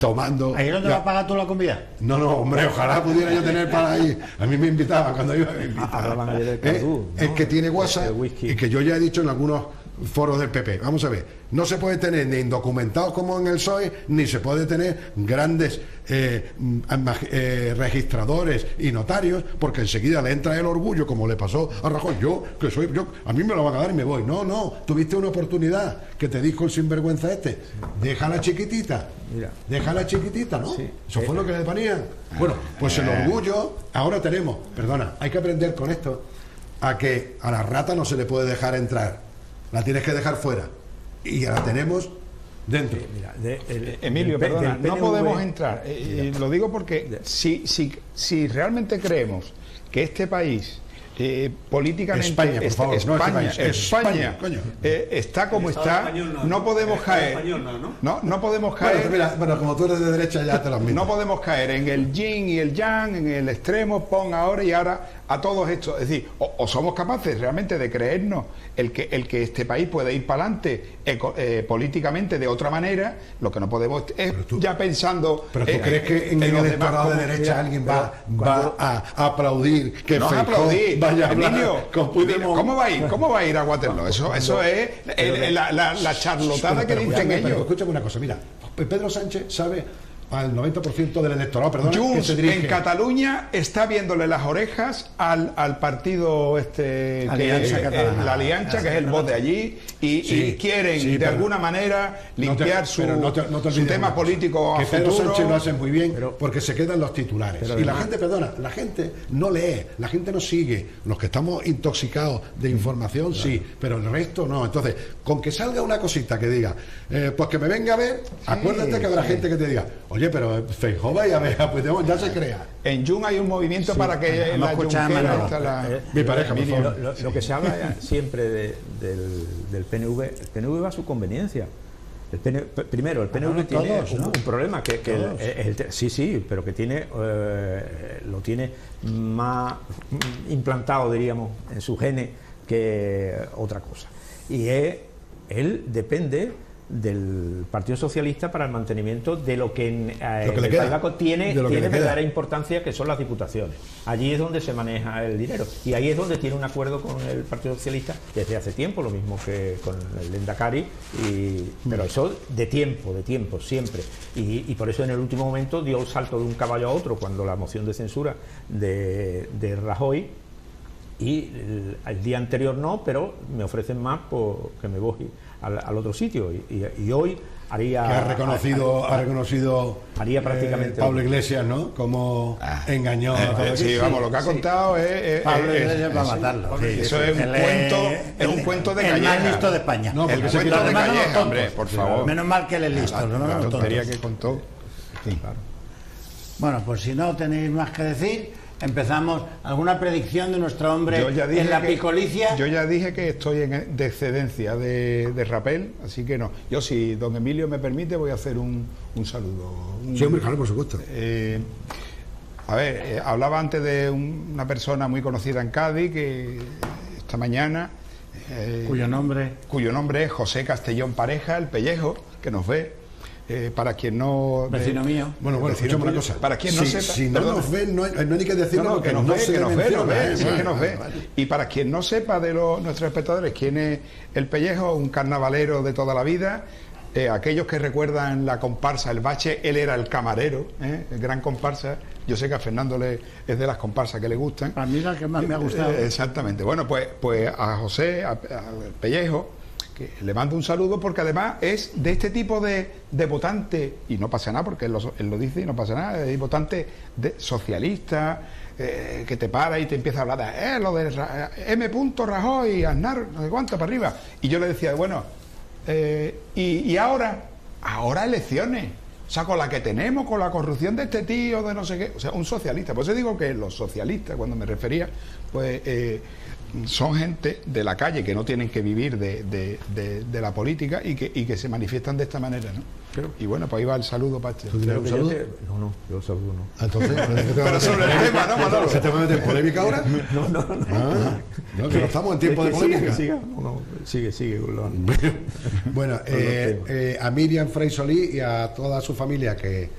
tomando. ¿Ahí no te vas a pagar tú la comida? No, hombre, ojalá pudiera yo tener para ahí. A mí me invitaban cuando iba a invitar. Hablaban ayer del Cardú, ¿no? El que tiene WhatsApp, y que yo ya he dicho en algunos foros del PP. Vamos a ver, no se puede tener ni indocumentados como en el PSOE, ni se puede tener grandes registradores y notarios, porque enseguida le entra el orgullo, como le pasó a Rajoy. Yo, a mí me lo van a dar y me voy. No, tuviste una oportunidad, que te dijo el sinvergüenza este. Déjala chiquitita. Mira. Déjala chiquitita, ¿no? Sí. Eso fue lo que le ponían. Bueno, pues el orgullo, ahora tenemos, perdona, hay que aprender con esto, a que a la rata no se le puede dejar entrar. La tienes que dejar fuera. Y ya la tenemos dentro. Mira, Emilio, perdona, no PNV, podemos entrar. Lo digo porque si realmente creemos que este país políticamente España, por favor, España, coño. Está como está, no podemos caer. No podemos caer. Bueno, mira, como tú eres de derecha ya te lo admito. No podemos caer en el yin y el yang, en el extremo, pon ahora y ahora a todos estos. Es decir, o somos capaces realmente de creernos el que este país puede ir para adelante políticamente de otra manera. Lo que no podemos es ya pensando. Pero tú crees que en el electorado de derecha alguien va a aplaudir que no Feijóo aplaudir, vaya a hablar Emilio, con Puigdemont? ¿Cómo va a ir a Waterloo? Eso es la charlotada que dicen ellos. Escúchame una cosa, mira, Pedro Sánchez sabe al 90% del electorado, perdón, Junts en Cataluña está viéndole las orejas al partido Alianza Catalana. la Alianza, que es el voz de allí, y quieren de alguna manera limpiar su tema político que a Pedro futuro. Sánchez lo hace muy bien, porque se quedan los titulares. Y la gente, perdona, la gente no lee, la gente no sigue. Los que estamos intoxicados de información, sí, pero el resto no. Entonces, con que salga una cosita que diga, pues que me venga a ver, acuérdate que habrá gente que te diga, oye, pero Feijóo vaya a ver, pues ya se crea. En Jun hay un movimiento para que la Junquera mi pareja, por favor. Lo que se habla siempre del PNV, el PNV va a su conveniencia. Primero, el PNV tiene todos, ¿no? un problema sí, pero que tiene lo tiene más implantado, diríamos, en su gene que otra cosa. Y él depende del Partido Socialista para el mantenimiento de lo que en el País Vasco tiene verdadera importancia, que son las diputaciones. Allí es donde se maneja el dinero, y ahí es donde tiene un acuerdo con el Partido Socialista desde hace tiempo, lo mismo que con el Lehendakari, pero eso de tiempo siempre, y por eso en el último momento dio el salto de un caballo a otro cuando la moción de censura de Rajoy, y el día anterior no, pero me ofrecen más porque me voy al otro sitio, y hoy haría... Que ha reconocido prácticamente Pablo Iglesias, ¿no? Como engañó a todo. Sí, vamos, lo que ha contado es Pablo Iglesias va a matarlo. Eso es un cuento de el Calleja. más listo de España. No, El porque cuento de demás no Calleja, los hombre, tontos. por favor. Menos mal que él es listo, no La los tontería tontos. que contó. Sí, claro. Bueno, pues si no tenéis más que decir, empezamos. ¿Alguna predicción de nuestro hombre en la picolicia? Yo ya dije que estoy de excedencia de rapel, así que no. Yo, si don Emilio me permite, voy a hacer un saludo. Sí, hombre, claro, por supuesto. A ver, hablaba antes de una persona muy conocida en Cádiz, que esta mañana... cuyo nombre es José Castellón Pareja, el Pellejo, que nos ve. Para quien no... Vecino mío. Bueno, escuchame una cosa. Para quien no sepa... Si no nos ve, no hay ni que decirlo, porque nos ve, que nos ve. Vale. Y para quien no sepa de nuestros espectadores quién es el Pellejo, un carnavalero de toda la vida, aquellos que recuerdan la comparsa El Bache, él era el camarero, el gran comparsa. Yo sé que a Fernando es de las comparsas que le gustan. A mí la que más me ha gustado. Exactamente. Bueno, pues a José, al Pellejo, que le mando un saludo, porque además es de este tipo de votante, y no pasa nada porque él lo dice y no pasa nada, de votante socialista, que te para y te empieza a hablar de lo de M. Rajoy, Aznar, no sé cuánto para arriba, y yo le decía, bueno, y ahora elecciones, o sea, con la que tenemos, con la corrupción de este tío, de no sé qué, o sea, un socialista. Por eso digo que los socialistas, cuando me refería, pues son gente de la calle, que no tienen que vivir de la política, y que se manifiestan de esta manera, ¿no? Y bueno, pues ahí va el saludo para este. ¿Tú tienes un saludo? No, yo el saludo no. Entonces, pero sobre el tema, ¿no, Manolo? ¿Se te va a meter en polémica ahora? No. No, que no estamos en tiempo de polémica. Sigue. Bueno, a Miriam Frey Solí y a toda su familia, que